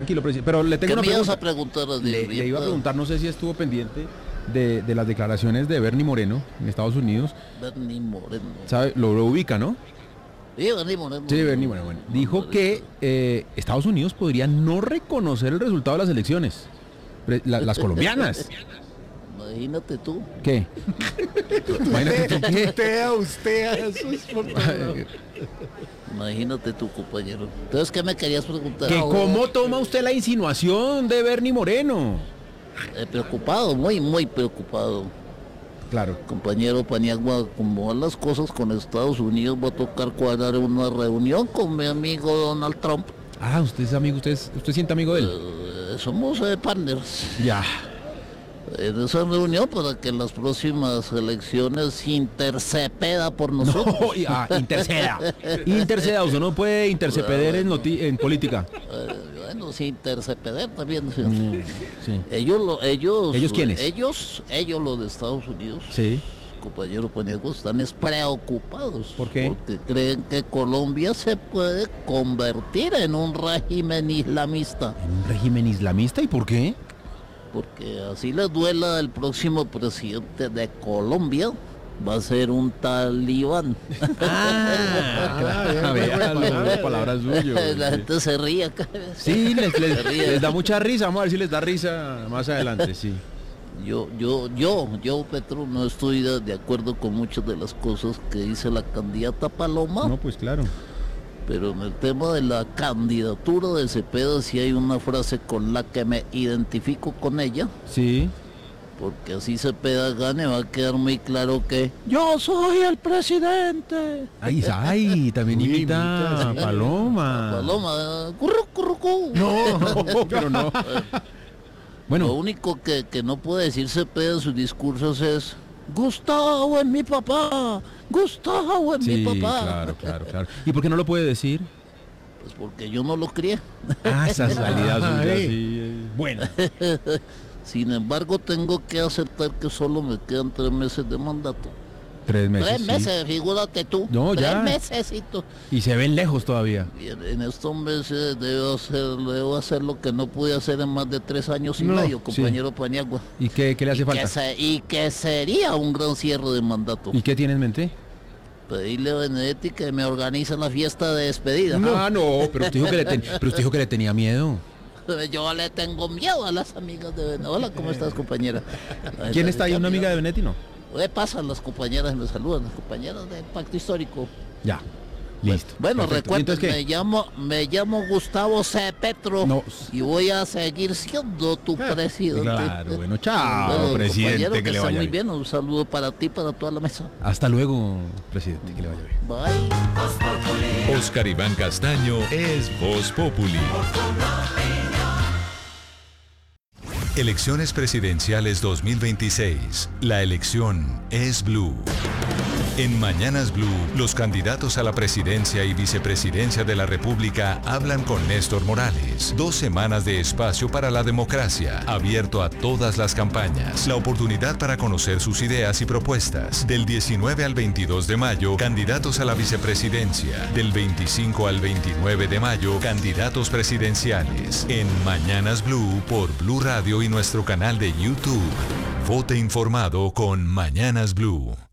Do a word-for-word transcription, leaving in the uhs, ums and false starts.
tranquilo, presidente. Pero le tengo ¿Qué una me ibas pregunta. a preguntar? A Le, le iba a preguntar, no sé si estuvo pendiente de, de las declaraciones de Bernie Moreno en Estados Unidos. Bernie Moreno. ¿Sabe? Lo, lo ubica, ¿no? Sí, Bernie Moreno. Sí, Bernie Moreno. Bueno, dijo que eh, Estados Unidos podría no reconocer el resultado de las elecciones. Pre- la- las colombianas. Imagínate tú. ¿Qué? Imagínate tú qué. Usted a usted a Jesús, por favor. Imagínate tú, compañero. Entonces, ¿qué me querías preguntar? Que Ah, ¿Cómo toma usted la insinuación de Bernie Moreno? eh, preocupado, muy, muy preocupado. Claro. Compañero Paniagua, como van las cosas con Estados Unidos, va a tocar cuadrar una reunión con mi amigo Donald Trump. Ah, usted es amigo, usted, es- usted siente amigo de él. Eh, somos eh, partners. Ya. En esa reunión para que en las próximas elecciones intercepeda por nosotros. No, y- ah, interceda. Interceda, usted no puede interceder en, noti- en política. Eh, bueno, sí, intercepeder también. Sí. Mm, sí. Ellos, lo, ellos, ¿Ellos quiénes? Ellos, ellos los de Estados Unidos. Sí. Compañero Paniagua, están es preocupados. ¿Por qué? Porque creen que Colombia se puede convertir en un régimen islamista. ¿En un régimen islamista? ¿Y por qué? Porque así les duela el próximo presidente de Colombia, va a ser un talibán. Ah, vea, la palabra suyo. La gente se ríe acá. Sí, les, les- Se ríe. les da mucha risa. Vamos a ver si les da risa más adelante, sí. Yo, yo, yo, yo, Petro, no estoy de, de acuerdo con muchas de las cosas que dice la candidata Paloma. No, pues claro. Pero en el tema de la candidatura de Cepeda sí hay una frase con la que me identifico con ella, Sí. porque así Cepeda gane va a quedar muy claro que yo soy el presidente. Ay, ay, también Uy, imita imita, a sí. Paloma. Paloma, curru, curru, cu. No, no, pero no. Lo Bueno, único que, que no puede decir Cepeda en sus discursos es Gustavo es mi papá, Gustavo es mi sí, papá. claro, claro, claro. ¿Y por qué no lo puede decir? Pues porque yo no lo crié. Ah, esa salida suya, Ay. sí. eh, Buena. Sin embargo, tengo que aceptar que solo me quedan tres meses de mandato. Tres meses. Tres sí. meses, figúrate tú. No, tres ya. mesecitos. Y se ven lejos todavía. Y en, en estos meses debo hacer, debo hacer lo que no pude hacer en más de tres años y No, medio, sí. compañero Paniagua. ¿Y qué, qué le hace y, falta? que se- y que sería un gran cierre de mandato. ¿Y qué tiene en mente? Pedirle a Benedetti que me organice la fiesta de despedida. Ah, no, pero usted dijo que le, ten- pero usted dijo que le tenía miedo. Yo le tengo miedo a las amigas de Benedetti. Hola, ¿cómo estás, compañera? ¿Quién está ahí? ¿Una amiga de Benetti? No. ¿Qué pasan las compañeras? Me saludan, las compañeras del Pacto Histórico. Ya. Listo. Bueno, Perfecto. ¿Y recuerden, entonces me qué? llamo, me llamo Gustavo C. Petro No. y voy a seguir siendo tu presidente. Claro, bueno, chao, Bueno, presidente, compañero, que le esté vaya muy bien. bien. Un saludo para ti, para toda la mesa. Hasta luego, presidente, que le vaya bien. Bye. Oscar Iván Castaño es Voz Populi. Elecciones presidenciales dos mil veintiséis. La elección es Blue. En Mañanas Blue, los candidatos a la presidencia y vicepresidencia de la República hablan con Néstor Morales. Dos semanas de espacio para la democracia, abierto a todas las campañas. La oportunidad para conocer sus ideas y propuestas. Del diecinueve al veintidós de mayo, candidatos a la vicepresidencia. Del veinticinco al veintinueve de mayo, candidatos presidenciales. En Mañanas Blue por Blue Radio y nuestro canal de YouTube. Vote informado con Mañanas Blue.